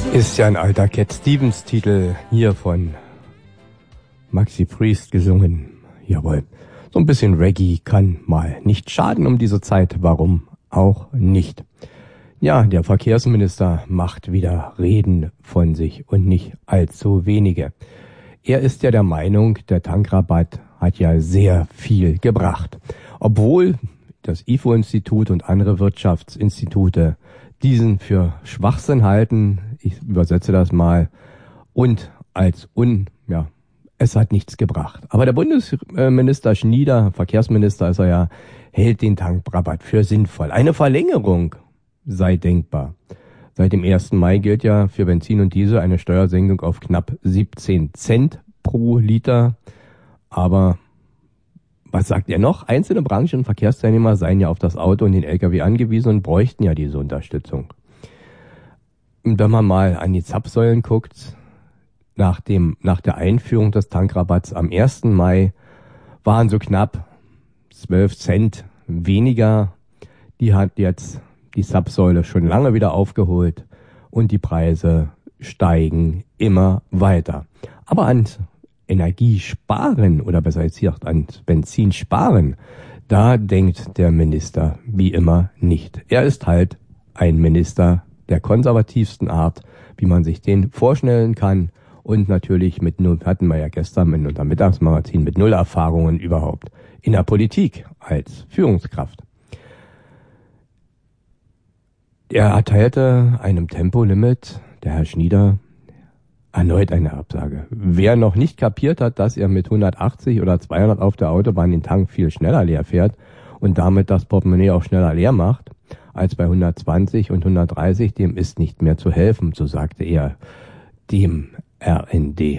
Ist ja ein alter Cat Stevens Titel, hier von Maxi Priest gesungen. Jawohl, so ein bisschen Reggae kann mal nicht schaden um diese Zeit, warum auch nicht. Ja, der Verkehrsminister macht wieder Reden von sich und nicht allzu wenige. Er ist ja der Meinung, der Tankrabatt hat ja sehr viel gebracht. Obwohl das IFO-Institut und andere Wirtschaftsinstitute diesen für Schwachsinn halten, ich übersetze das mal, und als es hat nichts gebracht. Aber der Bundesminister Schnieder, Verkehrsminister ist er ja, hält den Tankrabatt für sinnvoll. Eine Verlängerung sei denkbar. Seit dem 1. Mai gilt ja für Benzin und Diesel eine Steuersenkung auf knapp 17 Cent pro Liter. Aber was sagt er noch? Einzelne Branchen und Verkehrsteilnehmer seien ja auf das Auto und den LKW angewiesen und bräuchten ja diese Unterstützung. Und wenn man mal an die Zapfsäulen guckt, nach der Einführung des Tankrabatts am 1. Mai waren so knapp 12 Cent weniger. Die hat jetzt die Zapfsäule schon lange wieder aufgeholt und die Preise steigen immer weiter. Aber an Energiesparen oder besser gesagt an Benzin sparen, da denkt der Minister wie immer nicht. Er ist halt ein Minister der konservativsten Art, wie man sich den vorstellen kann und natürlich mit null, hatten wir ja gestern in unserem Mittagsmagazin, mit null Erfahrungen überhaupt in der Politik als Führungskraft. Er erteilte einem Tempolimit, der Herr Schnieder, erneut eine Absage. Wer noch nicht kapiert hat, dass er mit 180 oder 200 auf der Autobahn den Tank viel schneller leer fährt und damit das Portemonnaie auch schneller leer macht, als bei 120 und 130, dem ist nicht mehr zu helfen, so sagte er dem RND,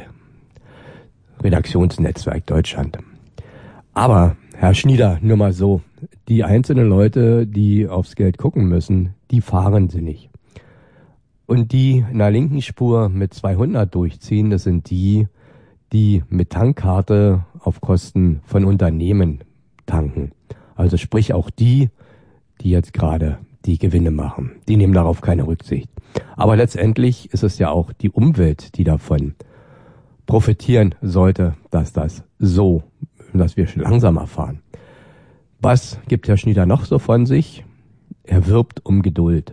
Redaktionsnetzwerk Deutschland. Aber, Herr Schnieder, nur mal so, die einzelnen Leute, die aufs Geld gucken müssen, die fahren sie nicht. Und die in der linken Spur mit 200 durchziehen, das sind die, die mit Tankkarte auf Kosten von Unternehmen tanken. Also sprich auch die jetzt gerade die Gewinne machen. Die nehmen darauf keine Rücksicht. Aber letztendlich ist es ja auch die Umwelt, die davon profitieren sollte, dass wir langsamer fahren. Was gibt Herr Schnieder noch so von sich? Er wirbt um Geduld.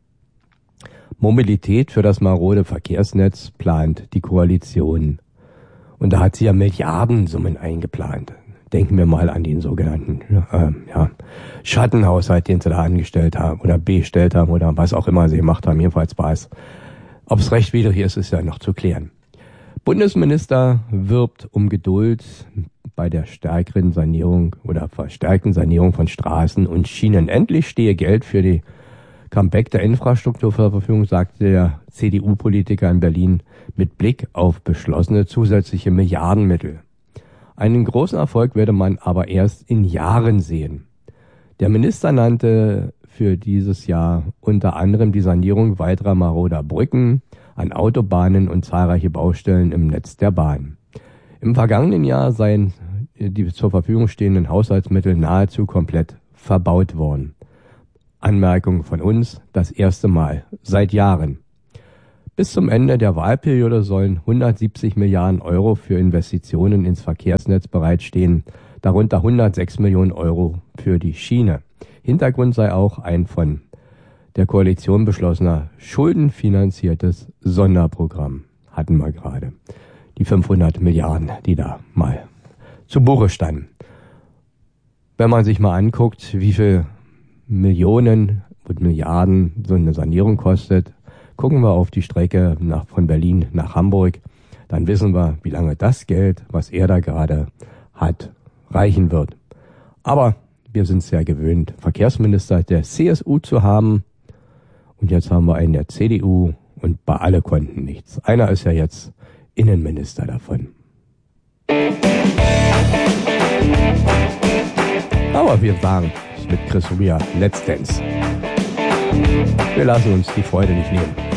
Mobilität für das marode Verkehrsnetz plant die Koalition. Und da hat sie ja Milliardensummen eingeplant. Denken wir mal an den sogenannten Schattenhaushalt, den sie da angestellt haben oder bestellt haben oder was auch immer sie gemacht haben. Jedenfalls war es. Ob es rechtwidrig ist, ist ja noch zu klären. Bundesminister wirbt um Geduld bei der stärkeren Sanierung oder verstärkten Sanierung von Straßen und Schienen. Endlich stehe Geld für die Comeback der Infrastruktur zur Verfügung, sagte der CDU-Politiker in Berlin mit Blick auf beschlossene zusätzliche Milliardenmittel. Einen großen Erfolg werde man aber erst in Jahren sehen. Der Minister nannte für dieses Jahr unter anderem die Sanierung weiterer maroder Brücken an Autobahnen und zahlreiche Baustellen im Netz der Bahn. Im vergangenen Jahr seien die zur Verfügung stehenden Haushaltsmittel nahezu komplett verbaut worden. Anmerkung von uns, das erste Mal seit Jahren. Bis zum Ende der Wahlperiode sollen 170 Milliarden Euro für Investitionen ins Verkehrsnetz bereitstehen, darunter 106 Millionen Euro für die Schiene. Hintergrund sei auch ein von der Koalition beschlossener schuldenfinanziertes Sonderprogramm. Hatten wir gerade. Die 500 Milliarden, die da mal zu Buche standen. Wenn man sich mal anguckt, wie viel Millionen und Milliarden so eine Sanierung kostet, gucken wir auf die Strecke von Berlin nach Hamburg, dann wissen wir, wie lange das Geld, was er da gerade hat, reichen wird. Aber wir sind es ja gewöhnt, Verkehrsminister der CSU zu haben. Und jetzt haben wir einen der CDU und bei alle konnten nichts. Einer ist ja jetzt Innenminister davon. Aber wir sagen mit Chris Ria, Let's Dance. Wir lassen uns die Freude nicht nehmen.